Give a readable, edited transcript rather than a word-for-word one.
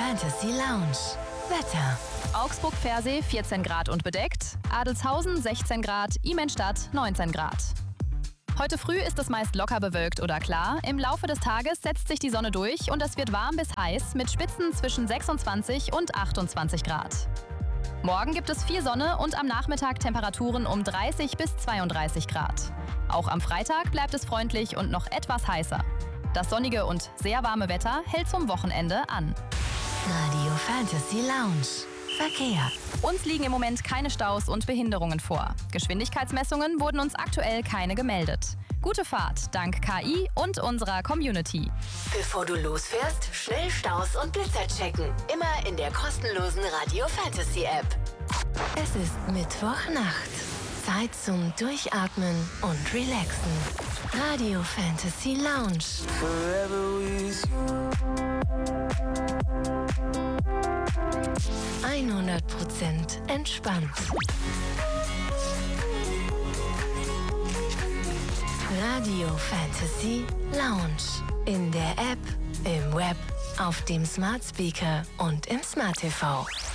Fantasy Lounge. Wetter. Augsburg-Pfersee 14 Grad und bedeckt, Adelshausen 16 Grad, Imenstadt 19 Grad. Heute früh ist es meist locker bewölkt oder klar. Im Laufe des Tages setzt sich die Sonne durch und es wird warm bis heiß mit Spitzen zwischen 26 und 28 Grad. Morgen gibt es viel Sonne und am Nachmittag Temperaturen um 30 bis 32 Grad. Auch am Freitag bleibt es freundlich und noch etwas heißer. Das sonnige und sehr warme Wetter hält zum Wochenende an. Radio Fantasy Lounge. Verkehr. Uns liegen im Moment keine Staus und Behinderungen vor. Geschwindigkeitsmessungen wurden uns aktuell keine gemeldet. Gute Fahrt dank KI und unserer Community. Bevor du losfährst, schnell Staus und Blitzer checken. Immer in der kostenlosen Radio Fantasy App. Es ist Mittwochnacht. Zeit zum Durchatmen und Relaxen. Radio Fantasy Lounge. Forever with you. 100% entspannt. Radio Fantasy Lounge. In der App, im Web, auf dem Smart Speaker und im Smart TV.